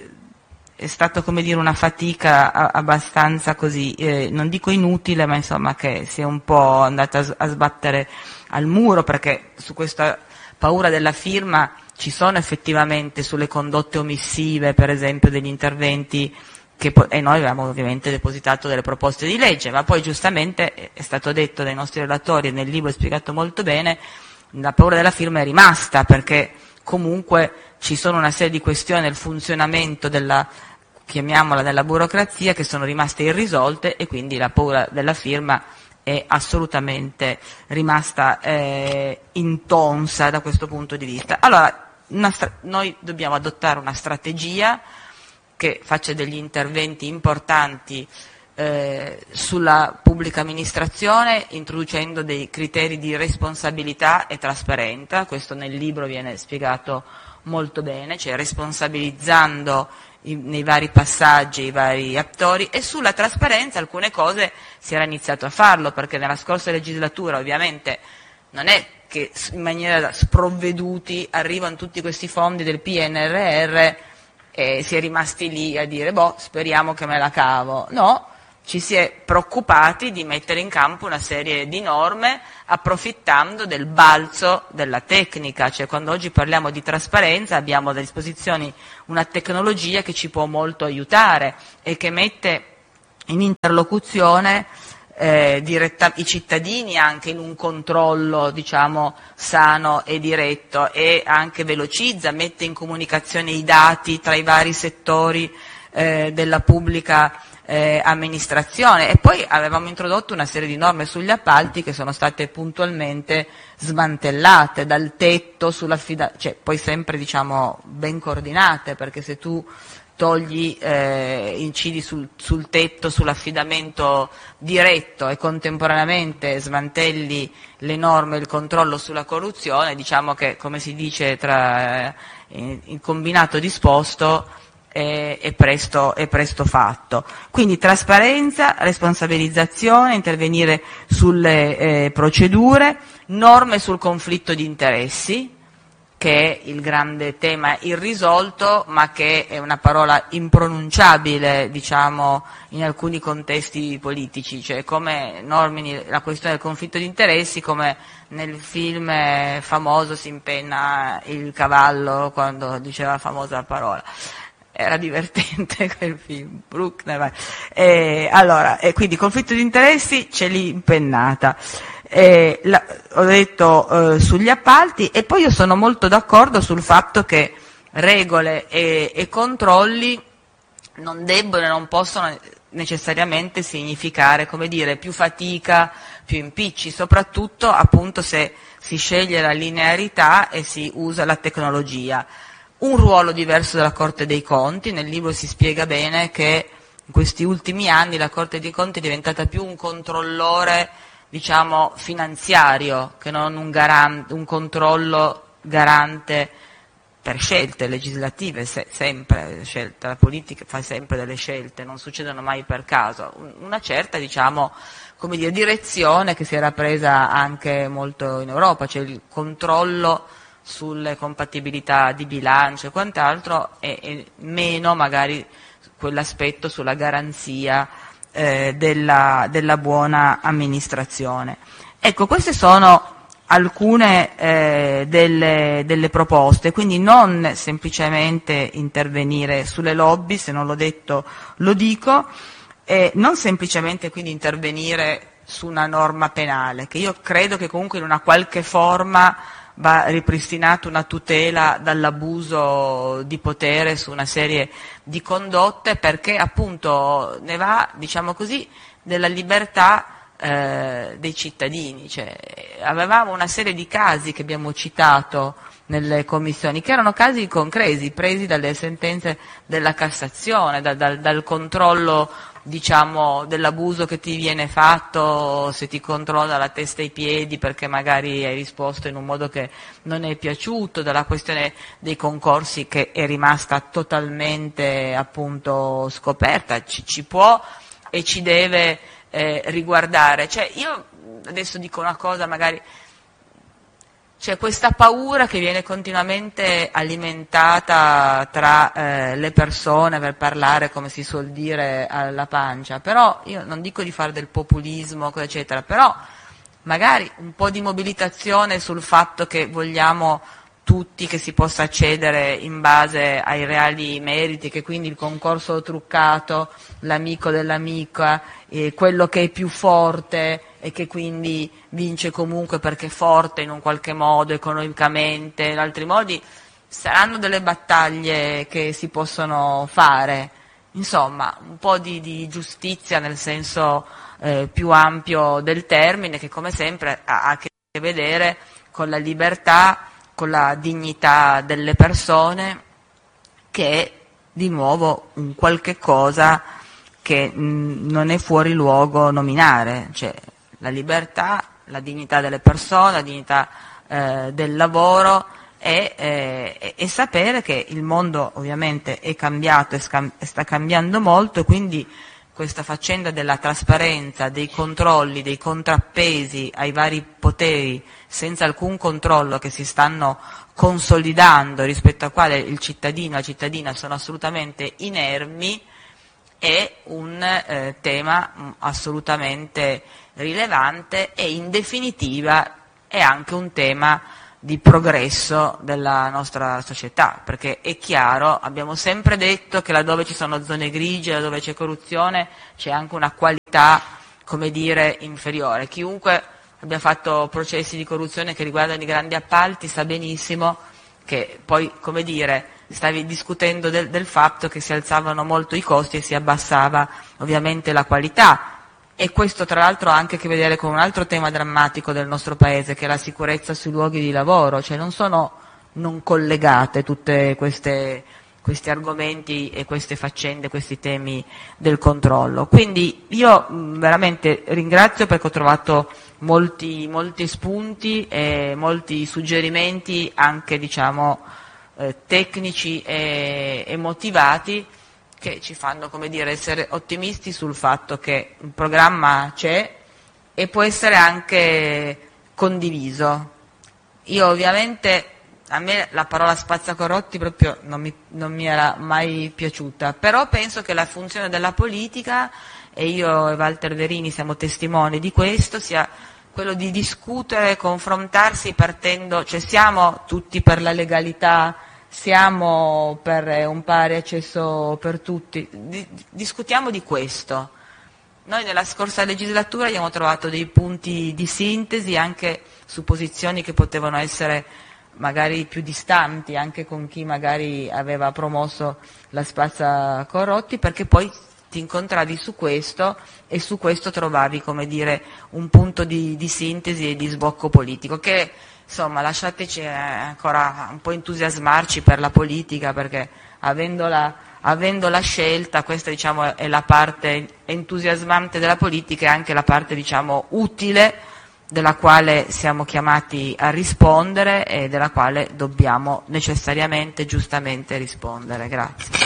è stato, come dire, una fatica abbastanza così, non dico inutile, ma insomma che si è un po' andata a sbattere al muro, perché su questa paura della firma ci sono effettivamente sulle condotte omissive, per esempio, degli interventi e noi avevamo ovviamente depositato delle proposte di legge, ma poi giustamente è stato detto dai nostri relatori e nel libro è spiegato molto bene, la paura della firma è rimasta, perché comunque ci sono una serie di questioni nel funzionamento della burocrazia che sono rimaste irrisolte, e quindi la paura della firma è assolutamente rimasta intonsa da questo punto di vista. Allora, noi dobbiamo adottare una strategia che faccia degli interventi importanti sulla pubblica amministrazione, introducendo dei criteri di responsabilità e trasparenza. Questo nel libro viene spiegato molto bene, cioè responsabilizzando nei vari passaggi i vari attori, e sulla trasparenza alcune cose si era iniziato a farlo, perché nella scorsa legislatura ovviamente non è che in maniera sprovveduti arrivano tutti questi fondi del PNRR e si è rimasti lì a dire speriamo che me la cavo. No, ci si è preoccupati di mettere in campo una serie di norme approfittando del balzo della tecnica, cioè quando oggi parliamo di trasparenza abbiamo a disposizione una tecnologia che ci può molto aiutare e che mette in interlocuzione i cittadini anche in un controllo, diciamo, sano e diretto, e anche velocizza, mette in comunicazione i dati tra i vari settori della pubblica amministrazione. E poi avevamo introdotto una serie di norme sugli appalti che sono state puntualmente smantellate, dal tetto cioè poi sempre, diciamo, ben coordinate, perché se tu incidi sul tetto, sull'affidamento diretto, e contemporaneamente smantelli le norme e il controllo sulla corruzione, diciamo che, come si dice tra il combinato disposto, è presto fatto. Quindi trasparenza, responsabilizzazione, intervenire sulle procedure, norme sul conflitto di interessi, che è il grande tema irrisolto, ma che è una parola impronunciabile, diciamo, in alcuni contesti politici, cioè come normini la questione del conflitto di interessi, come nel film famoso Si impenna il cavallo, quando diceva la famosa parola. Era divertente quel film, Bruckner. Quindi conflitto di interessi c'è lì impennata. Ho detto sugli appalti, e poi io sono molto d'accordo sul fatto che regole e controlli non debbono e non possono necessariamente significare, come dire, più fatica, più impicci, soprattutto appunto se si sceglie la linearità e si usa la tecnologia. Un ruolo diverso della Corte dei Conti, nel libro si spiega bene che in questi ultimi anni la Corte dei Conti è diventata più un controllore, diciamo, finanziario, che non un controllo garante per scelte legislative, sempre scelte, la politica fa sempre delle scelte, non succedono mai per caso, una certa, diciamo, come dire, direzione che si era presa anche molto in Europa, cioè il controllo sulle compatibilità di bilancio e quant'altro, e meno magari quell'aspetto sulla garanzia della buona amministrazione. Ecco, queste sono alcune delle proposte, quindi non semplicemente intervenire sulle lobby, se non l'ho detto lo dico, non semplicemente quindi intervenire su una norma penale, che io credo che comunque in una qualche forma va ripristinata una tutela dall'abuso di potere su una serie di condotte, perché appunto ne va, diciamo così, della libertà dei cittadini. Cioè, avevamo una serie di casi che abbiamo citato nelle commissioni, che erano casi concreti, presi dalle sentenze della Cassazione, dal controllo, diciamo, dell'abuso che ti viene fatto se ti controlla la testa e i piedi perché magari hai risposto in un modo che non è piaciuto, dalla questione dei concorsi che è rimasta totalmente, appunto, scoperta. Ci può e ci deve riguardare. Cioè, io adesso dico una cosa, magari c'è questa paura che viene continuamente alimentata tra le persone per parlare, come si suol dire, alla pancia, però io non dico di fare del populismo, eccetera, però magari un po' di mobilitazione sul fatto che vogliamo tutti che si possa accedere in base ai reali meriti, che quindi il concorso truccato, l'amico dell'amica, quello che è più forte e che quindi vince comunque perché è forte in un qualche modo economicamente, in altri modi, saranno delle battaglie che si possono fare. Insomma, un po' di giustizia nel senso più ampio del termine, che come sempre ha a che vedere con la libertà, con la dignità delle persone, che è di nuovo un qualche cosa che non è fuori luogo nominare, cioè la libertà, la dignità delle persone, la dignità del lavoro e sapere che il mondo ovviamente è cambiato e sta cambiando molto, e quindi questa faccenda della trasparenza, dei controlli, dei contrappesi ai vari poteri senza alcun controllo che si stanno consolidando, rispetto al quale il cittadino e la cittadina sono assolutamente inermi, è un tema assolutamente rilevante e in definitiva è anche un tema di progresso della nostra società, perché è chiaro, abbiamo sempre detto che laddove ci sono zone grigie, laddove c'è corruzione, c'è anche una qualità, come dire, inferiore. Chiunque abbia fatto processi di corruzione che riguardano i grandi appalti sa benissimo che poi, come dire, stavi discutendo del fatto che si alzavano molto i costi e si abbassava ovviamente la qualità. E questo tra l'altro ha anche a che vedere con un altro tema drammatico del nostro Paese, che è la sicurezza sui luoghi di lavoro, cioè non sono non collegate tutte questi argomenti e queste faccende, questi temi del controllo. Quindi io veramente ringrazio perché ho trovato molti spunti e molti suggerimenti anche tecnici e motivati, che ci fanno, come dire, essere ottimisti sul fatto che il programma c'è e può essere anche condiviso. Io ovviamente, a me la parola spazzacorrotti proprio non mi era mai piaciuta, però penso che la funzione della politica, e io e Walter Verini siamo testimoni di questo, sia quello di discutere, confrontarsi partendo, cioè siamo tutti per la legalità, siamo per un pari accesso per tutti, discutiamo di questo. Noi nella scorsa legislatura abbiamo trovato dei punti di sintesi anche su posizioni che potevano essere magari più distanti anche con chi magari aveva promosso la spazzacorrotti, perché poi ti incontravi su questo e su questo trovavi, come dire, un punto di sintesi e di sbocco politico che, insomma, lasciateci ancora un po' entusiasmarci per la politica, perché avendola scelta, questa diciamo è la parte entusiasmante della politica e anche la parte diciamo utile della quale siamo chiamati a rispondere e della quale dobbiamo necessariamente, giustamente rispondere. Grazie.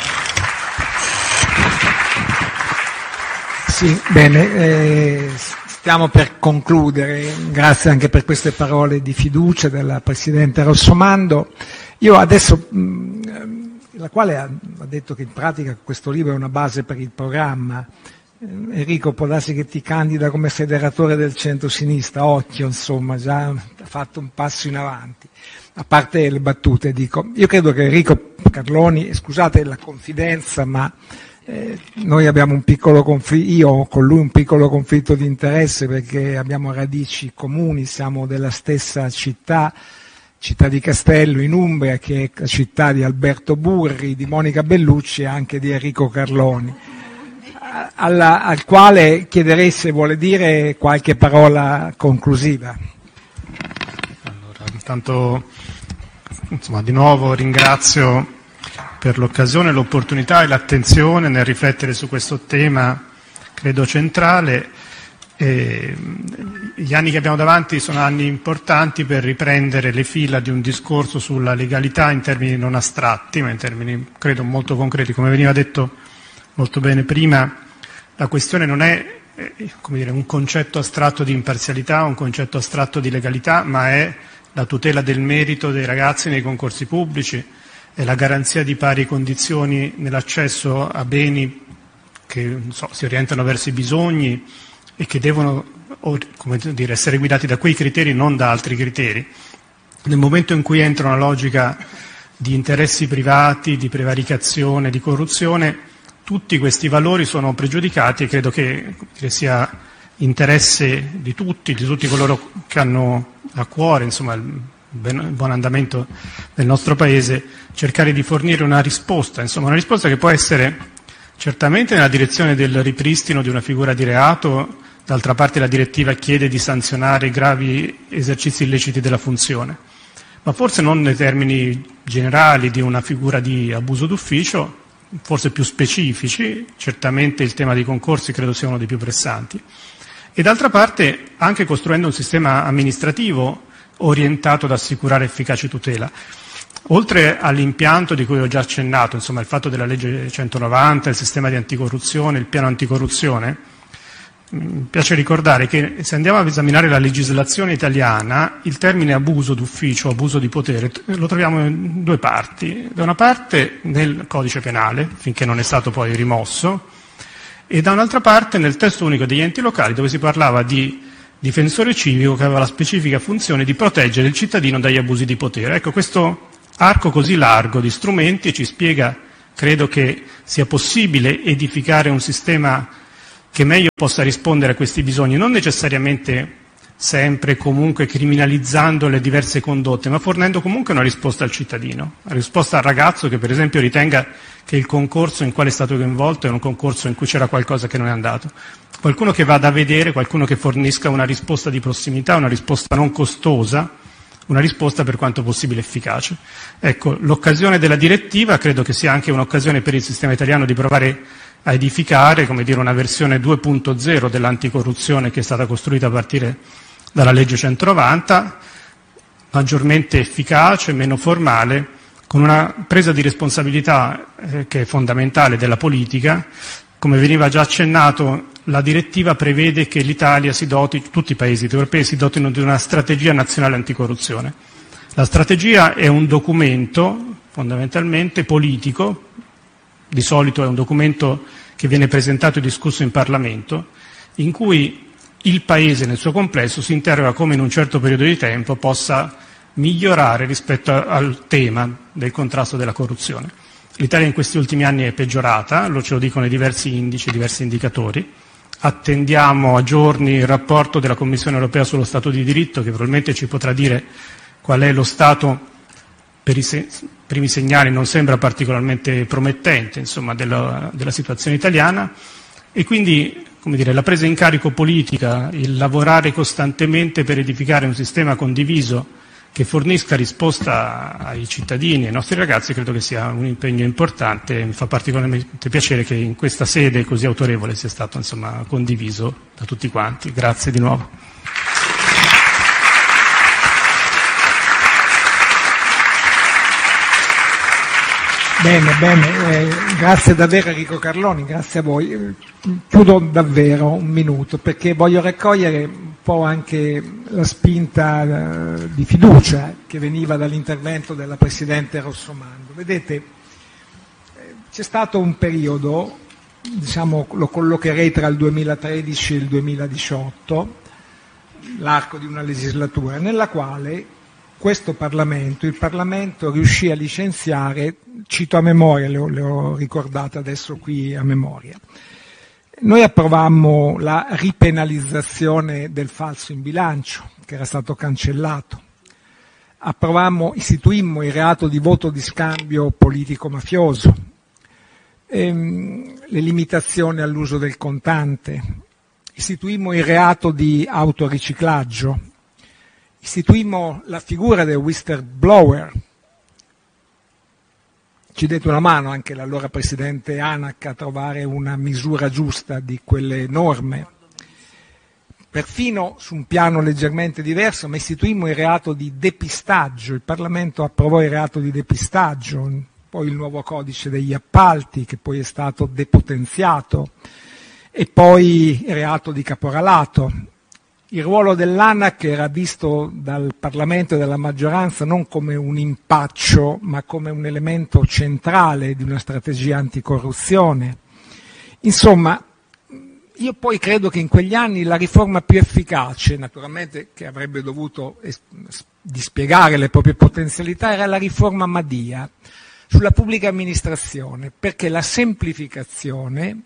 Sì, bene, stiamo per concludere, grazie anche per queste parole di fiducia della Presidente Rossomando. Io adesso, la quale ha detto che in pratica questo libro è una base per il programma. Enrico, può darsi che ti candida come federatore del centro-sinistra, occhio, insomma, già ha fatto un passo in avanti. A parte le battute, dico, io credo che Enrico Carloni, scusate la confidenza, ma noi abbiamo un piccolo conflitto, io ho con lui un piccolo conflitto di interesse perché abbiamo radici comuni, siamo della stessa città di Castello in Umbria, che è la città di Alberto Burri, di Monica Bellucci e anche di Enrico Carloni, al quale chiederei se vuole dire qualche parola conclusiva. Allora, intanto, insomma, di nuovo ringrazio per l'occasione, l'opportunità e l'attenzione nel riflettere su questo tema, credo centrale. Gli anni che abbiamo davanti sono anni importanti per riprendere le fila di un discorso sulla legalità in termini non astratti, ma in termini, credo, molto concreti. Come veniva detto molto bene prima, la questione non è come dire, un concetto astratto di imparzialità, un concetto astratto di legalità, ma è la tutela del merito dei ragazzi nei concorsi pubblici, è la garanzia di pari condizioni nell'accesso a beni che si orientano verso i bisogni e che devono essere guidati da quei criteri, non da altri criteri. Nel momento in cui entra una logica di interessi privati, di prevaricazione, di corruzione, tutti questi valori sono pregiudicati e credo che sia interesse di tutti coloro che hanno a cuore, insomma, il buon andamento del nostro Paese, cercare di fornire una risposta che può essere certamente nella direzione del ripristino di una figura di reato. D'altra parte la direttiva chiede di sanzionare gravi esercizi illeciti della funzione, ma forse non nei termini generali di una figura di abuso d'ufficio, forse più specifici, certamente il tema dei concorsi credo sia uno dei più pressanti, e d'altra parte anche costruendo un sistema amministrativo orientato ad assicurare efficace tutela. Oltre all'impianto di cui ho già accennato, insomma il fatto della legge 190, il sistema di anticorruzione, il piano anticorruzione, mi piace ricordare che se andiamo a esaminare la legislazione italiana, il termine abuso d'ufficio, abuso di potere, lo troviamo in due parti. Da una parte nel codice penale, finché non è stato poi rimosso, e da un'altra parte nel testo unico degli enti locali, dove si parlava di difensore civico che aveva la specifica funzione di proteggere il cittadino dagli abusi di potere. Ecco, questo arco così largo di strumenti ci spiega, credo, che sia possibile edificare un sistema che meglio possa rispondere a questi bisogni, non necessariamente sempre comunque criminalizzando le diverse condotte, ma fornendo comunque una risposta al cittadino, una risposta al ragazzo che per esempio ritenga che il concorso in quale è stato coinvolto è un concorso in cui c'era qualcosa che non è andato. Qualcuno che vada a vedere, qualcuno che fornisca una risposta di prossimità, una risposta non costosa, una risposta per quanto possibile efficace. Ecco, l'occasione della direttiva credo che sia anche un'occasione per il sistema italiano di provare a edificare, come dire, una versione 2.0 dell'anticorruzione che è stata costruita a partire dalla legge 190, maggiormente efficace, meno formale, con una presa di responsabilità che è fondamentale della politica. Come veniva già accennato, la direttiva prevede che l'Italia si doti, tutti i paesi europei si dotino di una strategia nazionale anticorruzione. La strategia è un documento fondamentalmente politico, di solito è un documento che viene presentato e discusso in Parlamento, in cui il Paese nel suo complesso si interroga come in un certo periodo di tempo possa migliorare rispetto al tema del contrasto della corruzione. L'Italia in questi ultimi anni è peggiorata, ce lo dicono i diversi indici, diversi indicatori. Attendiamo a giorni il rapporto della Commissione europea sullo Stato di diritto, che probabilmente ci potrà dire qual è lo stato. Per i primi segnali non sembra particolarmente promettente, insomma, della situazione italiana, e quindi, come dire, la presa in carico politica, il lavorare costantemente per edificare un sistema condiviso che fornisca risposta ai cittadini, ai nostri ragazzi, credo che sia un impegno importante, e mi fa particolarmente piacere che in questa sede così autorevole sia stato, insomma, condiviso da tutti quanti. Grazie di nuovo. Bene, grazie davvero Enrico Carloni, grazie a voi. Chiudo davvero un minuto perché voglio raccogliere un po' anche la spinta di fiducia che veniva dall'intervento della Presidente Rossomando. Vedete, c'è stato un periodo, diciamo, lo collocherei tra il 2013 e il 2018, l'arco di una legislatura, nella quale questo Parlamento, il Parlamento riuscì a licenziare, cito a memoria, le ho ricordate adesso qui a memoria, noi approvammo la ripenalizzazione del falso in bilancio, che era stato cancellato, istituimmo il reato di voto di scambio politico-mafioso, le limitazioni all'uso del contante, istituimmo il reato di autoriciclaggio, istituimmo la figura del whistleblower, ci dette una mano anche l'allora Presidente Anac a trovare una misura giusta di quelle norme, perfino su un piano leggermente diverso, ma istituimmo il reato di depistaggio, il Parlamento approvò il reato di depistaggio, poi il nuovo codice degli appalti che poi è stato depotenziato e poi il reato di caporalato. Il ruolo dell'ANAC era visto dal Parlamento e dalla maggioranza non come un impaccio, ma come un elemento centrale di una strategia anticorruzione. Insomma, io poi credo che in quegli anni la riforma più efficace, naturalmente che avrebbe dovuto dispiegare le proprie potenzialità, era la riforma Madia sulla pubblica amministrazione, perché la semplificazione,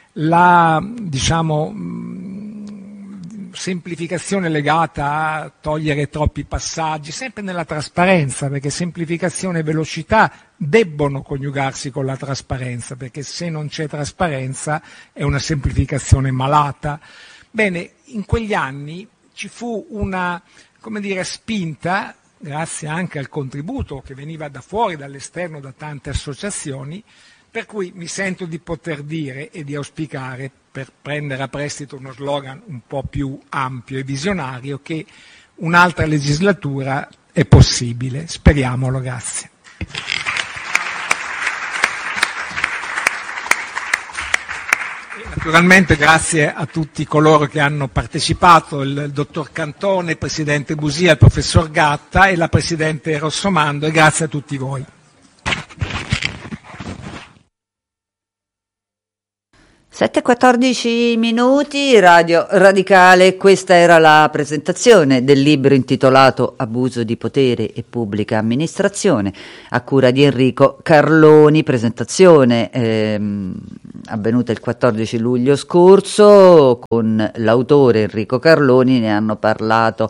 semplificazione legata a togliere troppi passaggi, sempre nella trasparenza, perché semplificazione e velocità debbono coniugarsi con la trasparenza, perché se non c'è trasparenza è una semplificazione malata. Bene, in quegli anni ci fu una, spinta, grazie anche al contributo che veniva da fuori, dall'esterno, da tante associazioni, Per cui mi sento di poter dire e di auspicare, per prendere a prestito uno slogan un po' più ampio e visionario, che un'altra legislatura è possibile. Speriamolo, grazie. Naturalmente grazie a tutti coloro che hanno partecipato, il dottor Cantone, il presidente Busia, il professor Gatta e la presidente Rossomando, e grazie a tutti voi. 7:14 Radio Radicale, questa era la presentazione del libro intitolato Abuso di potere e pubblica amministrazione, a cura di Enrico Carloni, presentazione avvenuta il 14 luglio scorso. Con l'autore Enrico Carloni ne hanno parlato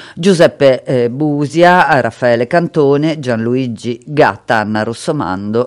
Giuseppe Busia, Raffaele Cantone, Gianluigi Gatta, Anna Rossomando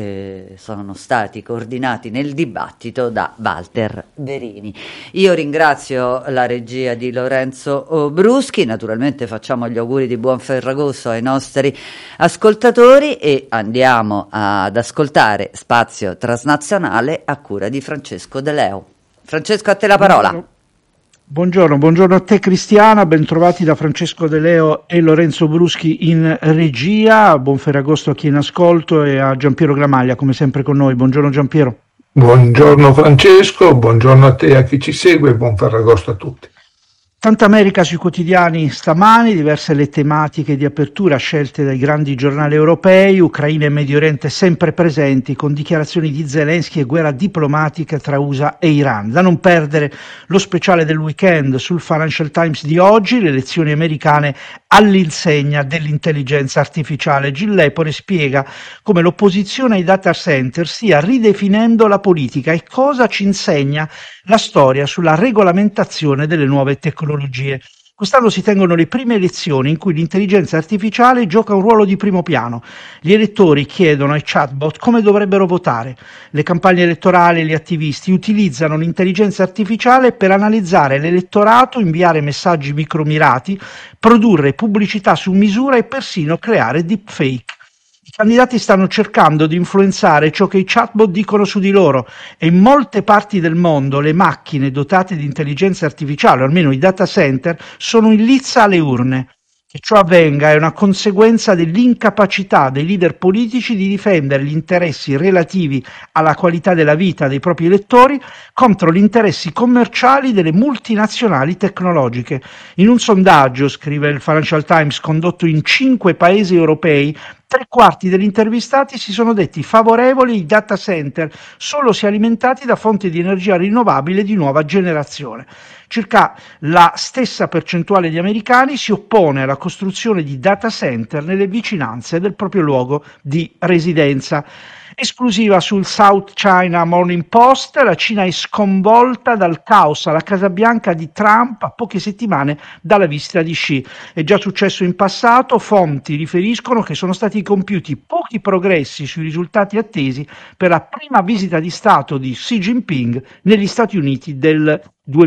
e sono stati coordinati nel dibattito da Walter Verini. Io ringrazio la regia di Lorenzo Bruschi, naturalmente facciamo gli auguri di buon Ferragosto ai nostri ascoltatori e andiamo ad ascoltare Spazio Transnazionale a cura di Francesco De Leo. Francesco, a te la parola. Buongiorno a te Cristiana, bentrovati da Francesco De Leo e Lorenzo Bruschi in regia, buon Ferragosto a chi è in ascolto e a Giampiero Gramaglia come sempre con noi. Buongiorno Giampiero. Buongiorno Francesco, buongiorno a te e a chi ci segue e buon Ferragosto a tutti. Tanta America sui quotidiani stamani, diverse le tematiche di apertura scelte dai grandi giornali europei, Ucraina e Medio Oriente sempre presenti con dichiarazioni di Zelensky e guerra diplomatica tra USA e Iran. Da non perdere lo speciale del weekend sul Financial Times di oggi, le elezioni americane all'insegna dell'intelligenza artificiale. Gil Lepore spiega come l'opposizione ai data center stia ridefinendo la politica e cosa ci insegna la storia sulla regolamentazione delle nuove tecnologie. Quest'anno si tengono le prime elezioni in cui l'intelligenza artificiale gioca un ruolo di primo piano. Gli elettori chiedono ai chatbot come dovrebbero votare. Le campagne elettorali e gli attivisti utilizzano l'intelligenza artificiale per analizzare l'elettorato, inviare messaggi micromirati, produrre pubblicità su misura e persino creare deepfake. I candidati stanno cercando di influenzare ciò che i chatbot dicono su di loro e in molte parti del mondo le macchine dotate di intelligenza artificiale, o almeno i data center, sono in lizza alle urne. Che ciò avvenga è una conseguenza dell'incapacità dei leader politici di difendere gli interessi relativi alla qualità della vita dei propri elettori contro gli interessi commerciali delle multinazionali tecnologiche. In un sondaggio, scrive il Financial Times, condotto in 5 paesi europei, 3/4 degli intervistati si sono detti favorevoli ai data center solo se alimentati da fonti di energia rinnovabile di nuova generazione. Circa la stessa percentuale di americani si oppone alla costruzione di data center nelle vicinanze del proprio luogo di residenza. Esclusiva sul South China Morning Post, la Cina è sconvolta dal caos alla Casa Bianca di Trump a poche settimane dalla visita di Xi. È già successo in passato, fonti riferiscono che sono stati compiuti pochi progressi sui risultati attesi per la prima visita di Stato di Xi Jinping negli Stati Uniti dal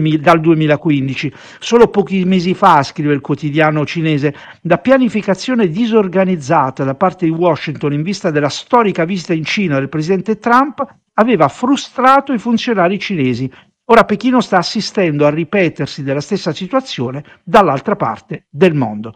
2015. Solo pochi mesi fa, scrive il quotidiano cinese, da pianificazione disorganizzata da parte di Washington in vista della storica visita in Cina del presidente Trump, aveva frustrato i funzionari cinesi. Ora Pechino sta assistendo al ripetersi della stessa situazione dall'altra parte del mondo.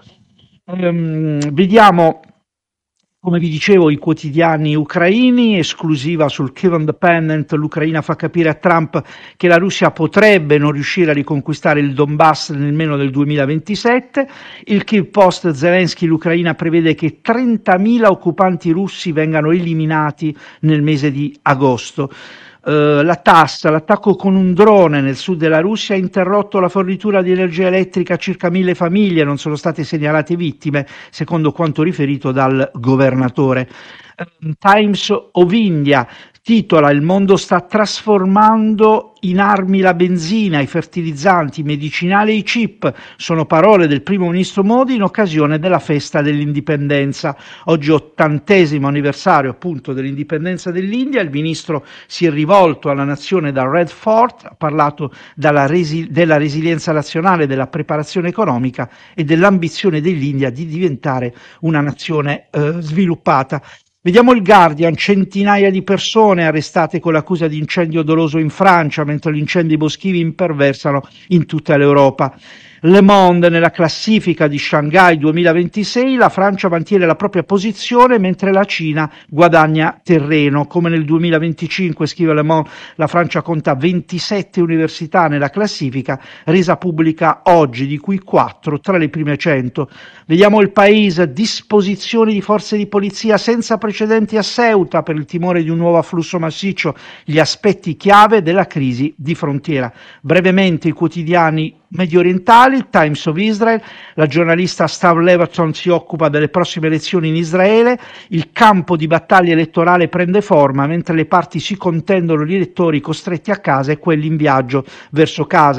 Vediamo, come vi dicevo, i quotidiani ucraini, esclusiva sul Kyiv Independent, l'Ucraina fa capire a Trump che la Russia potrebbe non riuscire a riconquistare il Donbass nemmeno nel 2027, il Kyiv Post, Zelensky, l'Ucraina prevede che 30.000 occupanti russi vengano eliminati nel mese di agosto. La TASS, l'attacco con un drone nel sud della Russia ha interrotto la fornitura di energia elettrica a circa 1.000 famiglie, non sono state segnalate vittime, secondo quanto riferito dal governatore. Times of India titola: il mondo sta trasformando in armi la benzina, i fertilizzanti, i medicinali e i chip. Sono parole del primo ministro Modi in occasione della festa dell'indipendenza. Oggi 80° anniversario appunto dell'indipendenza dell'India. Il ministro si è rivolto alla nazione da Red Fort, ha parlato della resilienza nazionale, della preparazione economica e dell'ambizione dell'India di diventare una nazione sviluppata. Vediamo il Guardian, centinaia di persone arrestate con l'accusa di incendio doloso in Francia, mentre gli incendi boschivi imperversano in tutta l'Europa. Le Monde, nella classifica di Shanghai 2026, la Francia mantiene la propria posizione mentre la Cina guadagna terreno. Come nel 2025, scrive Le Monde, la Francia conta 27 università nella classifica, resa pubblica oggi, di cui 4 tra le prime 100. Vediamo il Paese, disposizioni di forze di polizia senza precedenti a Ceuta per il timore di un nuovo afflusso massiccio, gli aspetti chiave della crisi di frontiera. Brevemente i quotidiani medio orientali, Times of Israel, la giornalista Stav Leverton si occupa delle prossime elezioni in Israele, il campo di battaglia elettorale prende forma mentre le parti si contendono gli elettori costretti a casa e quelli in viaggio verso casa.